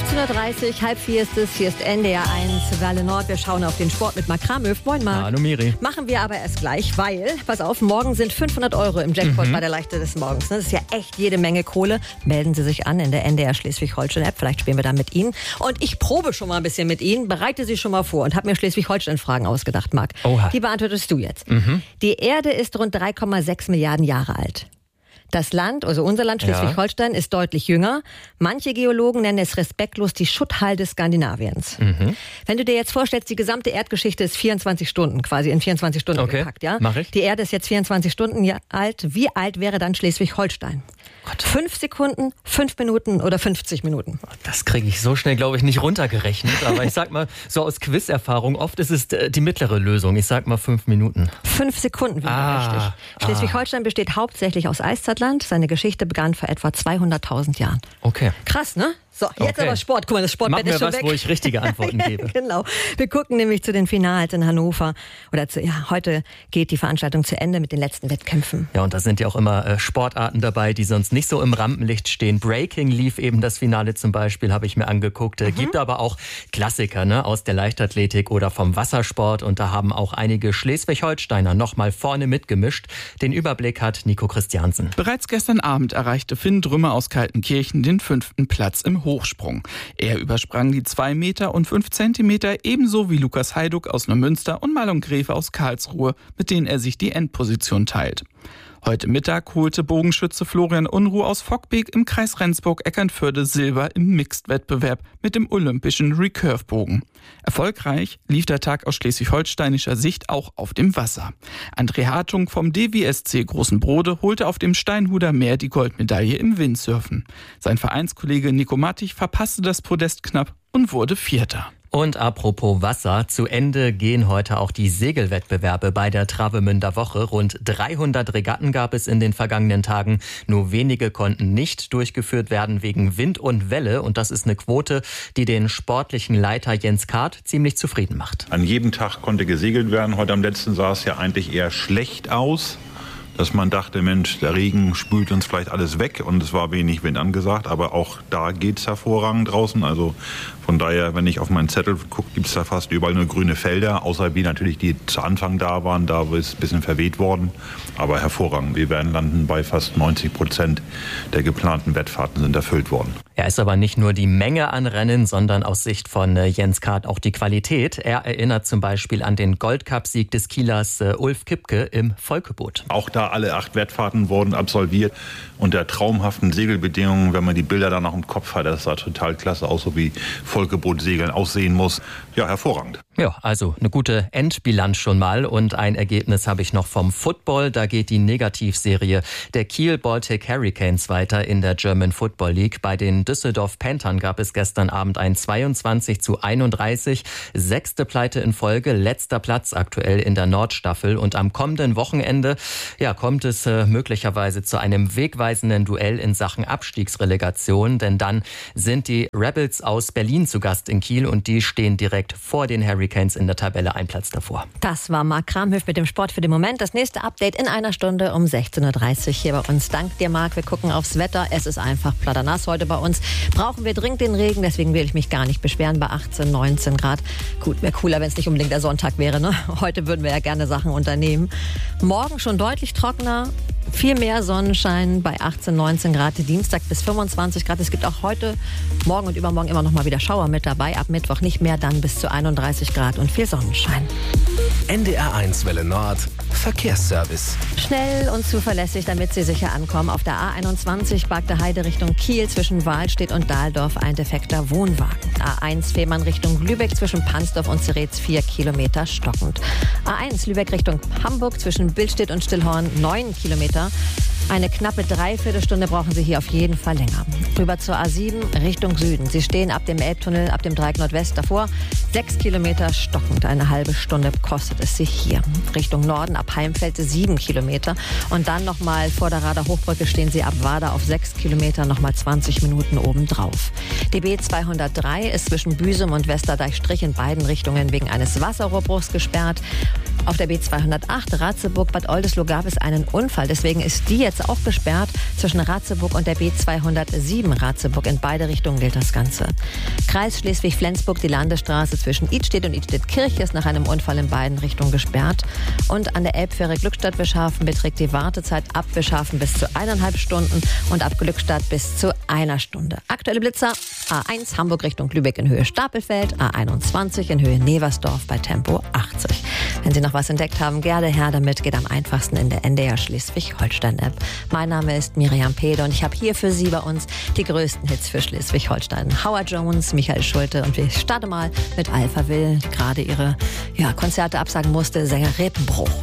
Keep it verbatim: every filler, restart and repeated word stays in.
siebzehn Uhr dreißig, halb vier ist es, hier ist N D R eins Welle Nord. Wir schauen auf den Sport mit Marc Kramöf. Moin Marc. Hallo Miri. Machen wir aber erst gleich, weil, pass auf, morgen sind fünfhundert Euro im Jackpot mhm. bei der Leichte des Morgens. Das ist ja echt jede Menge Kohle. Melden Sie sich an in der N D R Schleswig-Holstein-App. Vielleicht spielen wir dann mit Ihnen. Und ich probe schon mal ein bisschen mit Ihnen, bereite Sie schon mal vor und habe mir Schleswig-Holstein-Fragen ausgedacht, Marc. Oha. Die beantwortest du jetzt. Mhm. Die Erde ist rund drei Komma sechs Milliarden Jahre alt. Das Land, also unser Land Schleswig-Holstein, ja. ist deutlich jünger. Manche Geologen nennen es respektlos die Schutthalde Skandinaviens. Mhm. Wenn du dir jetzt vorstellst, die gesamte Erdgeschichte ist vierundzwanzig Stunden, quasi in vierundzwanzig Stunden okay. gepackt. Ja? Mach ich. Die Erde ist jetzt vierundzwanzig Stunden alt. Wie alt wäre dann Schleswig-Holstein? Gott. Fünf Sekunden, fünf Minuten oder fünfzig Minuten? Das kriege ich so schnell, glaube ich, nicht runtergerechnet. Aber ich sag mal, so aus Quiz-Erfahrung, oft ist es die mittlere Lösung. Ich sag mal fünf Minuten. Fünf Sekunden wäre ah, richtig. Schleswig-Holstein ah. besteht hauptsächlich aus Eiszeitland. Seine Geschichte begann vor etwa zweihunderttausend Jahren. Okay. Krass, ne? So, jetzt okay. aber Sport. Guck mal, das Sportbett ist schon was, weg. wo ich richtige Antworten gebe. Genau. Wir gucken nämlich zu den Finals in Hannover. Oder zu, ja, heute geht die Veranstaltung zu Ende mit den letzten Wettkämpfen. Ja, und da sind ja auch immer äh, Sportarten dabei, die sonst nicht so im Rampenlicht stehen. Breaking lief eben das Finale zum Beispiel, habe ich mir angeguckt. Mhm. Gibt aber auch Klassiker, ne, aus der Leichtathletik oder vom Wassersport. Und da haben auch einige Schleswig-Holsteiner noch mal vorne mitgemischt. Den Überblick hat Nico Christiansen. Bereits gestern Abend erreichte Finn Drümmer aus Kaltenkirchen den fünften Platz im Hochsprung. Er übersprang die zwei Meter und fünf Zentimeter, ebenso wie Lukas Heiduck aus Neumünster und Marlon Gräfe aus Karlsruhe, mit denen er sich die Endposition teilt. Heute Mittag holte Bogenschütze Florian Unruh aus Vockbeek im Kreis Rendsburg-Eckernförde Silber im Mixed-Wettbewerb mit dem olympischen Recurve-Bogen. Erfolgreich lief der Tag aus schleswig-holsteinischer Sicht auch auf dem Wasser. André Hartung vom D W S C Großen Brode holte auf dem Steinhuder Meer die Goldmedaille im Windsurfen. Sein Vereinskollege Nico Mattich verpasste das Podest knapp und wurde Vierter. Und apropos Wasser, zu Ende gehen heute auch die Segelwettbewerbe bei der Travemünder Woche. Rund dreihundert Regatten gab es in den vergangenen Tagen. Nur wenige konnten nicht durchgeführt werden wegen Wind und Welle. Und das ist eine Quote, die den sportlichen Leiter Jens Kart ziemlich zufrieden macht. An jedem Tag konnte gesegelt werden. Heute am letzten sah es ja eigentlich eher schlecht aus, dass man dachte, Mensch, der Regen spült uns vielleicht alles weg und es war wenig Wind angesagt, aber auch da geht's hervorragend draußen. Also von daher, wenn ich auf meinen Zettel gucke, gibt's da fast überall nur grüne Felder, außer wie natürlich die zu Anfang da waren, da ist ein bisschen verweht worden, aber hervorragend. Wir werden landen bei fast neunzig Prozent der geplanten Wettfahrten sind erfüllt worden. Er ist aber nicht nur die Menge an Rennen, sondern aus Sicht von Jens Kart auch die Qualität. Er erinnert zum Beispiel an den Goldcup-Sieg des Kielers Ulf Kipke im Volkeboot. Auch da alle acht Wettfahrten wurden absolviert unter traumhaften Segelbedingungen. Wenn man die Bilder dann noch im Kopf hat, das sah total klasse aus, so wie Volkebootsegeln aussehen muss. Ja, hervorragend. Ja, also eine gute Endbilanz schon mal. Und ein Ergebnis habe ich noch vom Football. Da geht die Negativserie der Kiel Baltic Hurricanes weiter in der German Football League. Bei den Düsseldorf Panthern gab es gestern Abend ein zweiundzwanzig zu einunddreißig. Sechste Pleite in Folge, letzter Platz aktuell in der Nordstaffel. Und am kommenden Wochenende ja, kommt es äh, möglicherweise zu einem wegweisenden Duell in Sachen Abstiegsrelegation. Denn dann sind die Rebels aus Berlin zu Gast in Kiel und die stehen direkt vor den Hurricanes in der Tabelle, ein Platz davor. Das war Marc Kramhöf mit dem Sport für den Moment. Das nächste Update in einer Stunde um sechzehn Uhr dreißig hier bei uns. Dank dir, Marc. Wir gucken aufs Wetter. Es ist einfach platternass heute bei uns. Brauchen wir dringend den Regen, deswegen will ich mich gar nicht beschweren bei achtzehn, neunzehn Grad. Gut, wäre cooler, wenn es nicht unbedingt der Sonntag wäre, ne? Heute würden wir ja gerne Sachen unternehmen. Morgen schon deutlich trockener. Viel mehr Sonnenschein bei achtzehn, neunzehn Grad, Dienstag bis fünfundzwanzig Grad. Es gibt auch heute, morgen und übermorgen immer noch mal wieder Schauer mit dabei. Ab Mittwoch nicht mehr, dann bis zu einunddreißig Grad und viel Sonnenschein. N D R eins Welle Nord, Verkehrsservice. Schnell und zuverlässig, damit Sie sicher ankommen. Auf der A einundzwanzig Bagde Heide Richtung Kiel zwischen Wahlstedt und Dahldorf ein defekter Wohnwagen. A eins Fehmarn Richtung Lübeck zwischen Pansdorf und Zeretz vier Kilometer stockend. A eins Lübeck Richtung Hamburg zwischen Billstedt und Stillhorn neun Kilometer. Eine knappe Dreiviertelstunde brauchen Sie hier auf jeden Fall länger. Rüber zur A sieben Richtung Süden. Sie stehen ab dem Elbtunnel, ab dem Dreieck Nordwest davor. Sechs Kilometer stockend. Eine halbe Stunde kostet es sich hier. Richtung Norden ab Heimfeld sieben Kilometer. Und dann nochmal vor der Rader Hochbrücke stehen Sie ab Warda auf sechs Kilometer, nochmal zwanzig Minuten obendrauf. Die B zweihundertdrei ist zwischen Büsum und Westerdeich-Strich in beiden Richtungen wegen eines Wasserrohrbruchs gesperrt. Auf der B zweihundertacht Ratzeburg-Bad Oldesloe gab es einen Unfall. Deswegen ist die jetzt auch gesperrt zwischen Ratzeburg und der B zweihundertsieben Ratzeburg. In beide Richtungen gilt das Ganze. Kreis Schleswig-Flensburg, die Landesstraße zwischen Idstedt und Idstedt-Kirche ist nach einem Unfall in beiden Richtungen gesperrt. Und an der Elbfähre Glückstadt-Wischhafen beträgt die Wartezeit ab Wischhafen bis zu eineinhalb Stunden und ab Glückstadt bis zu einer Stunde. Aktuelle Blitzer: A eins Hamburg Richtung Lübeck in Höhe Stapelfeld, A einundzwanzig in Höhe Neversdorf bei Tempo achtzig. Wenn Sie noch was entdeckt haben, gerne her damit, geht am einfachsten in der N D R Schleswig-Holstein-App. Mein Name ist Miriam Pede und ich habe hier für Sie bei uns die größten Hits für Schleswig-Holstein. Howard Jones, Michael Schulte und wir starten mal mit Alphaville, die gerade ihre ja, Konzerte absagen musste, Sänger Repenbruch.